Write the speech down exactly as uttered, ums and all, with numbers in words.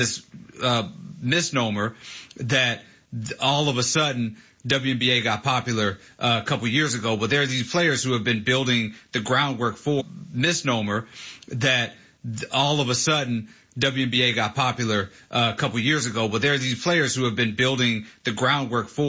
this uh, misnomer that th- all of a sudden W N B A got popular uh, a couple years ago, but there are these players who have been building the groundwork for misnomer that th- all of a sudden W N B A got popular uh, a couple years ago, but there are these players who have been building the groundwork for